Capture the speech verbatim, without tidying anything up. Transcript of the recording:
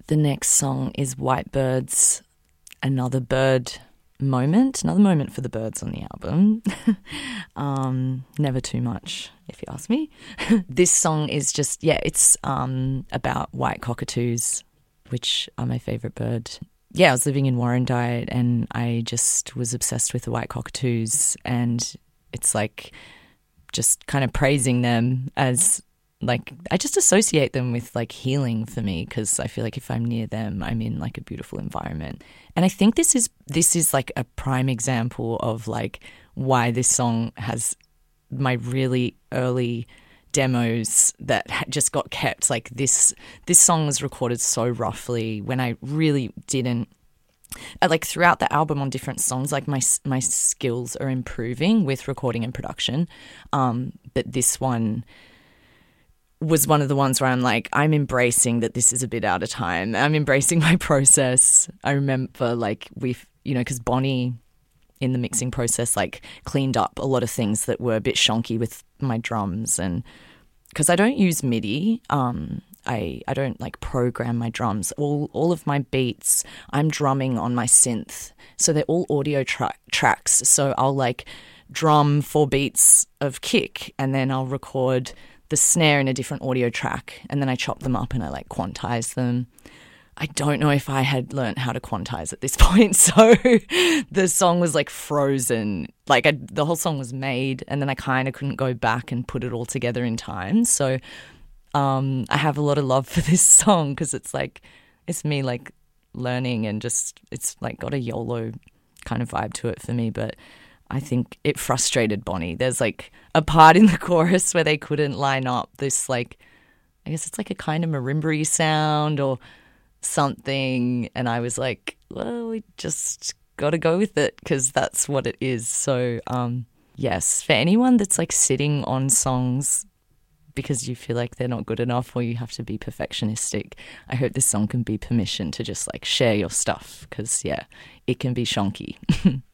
The next song is Whitebirds, another bird moment, another moment for the birds on the album. um, never too much, if you ask me. This song is just, yeah, it's um, about white cockatoos, which are my favourite bird. Yeah, I was living in Warrandyte and I just was obsessed with the white cockatoos, and it's like just kind of praising them as like, I just associate them with like healing for me, because I feel like if I'm near them, I'm in like a beautiful environment. And I think this is this is like a prime example of like why this song has my really early demos that just got kept. Like this this song was recorded so roughly when I really didn't. Like throughout the album on different songs, like my my skills are improving with recording and production. Um, but this one was one of the ones where I'm like, I'm embracing that this is a bit out of time. I'm embracing my process. I remember like we've, you know, because Bonnie in the mixing process like cleaned up a lot of things that were a bit shonky with my drums. And because I don't use MIDI, um, I, I don't like program my drums. All all of my beats, I'm drumming on my synth. So they're all audio tra- tracks. So I'll like drum four beats of kick and then I'll record the snare in a different audio track, and then I chop them up and I like quantize them. I don't know if I had learned how to quantize at this point, so the song was like frozen. Like I, the whole song was made, and then I kind of couldn't go back and put it all together in time. So um, I have a lot of love for this song because it's like it's me like learning, and just it's like got a YOLO kind of vibe to it for me, but I think it frustrated Bonnie. There's like a part in the chorus where they couldn't line up this like, I guess it's like a kind of marimba-y sound or something. And I was like, well, we just got to go with it because that's what it is. So um, yes, for anyone that's like sitting on songs because you feel like they're not good enough or you have to be perfectionistic, I hope this song can be permission to just like share your stuff because, yeah, it can be shonky.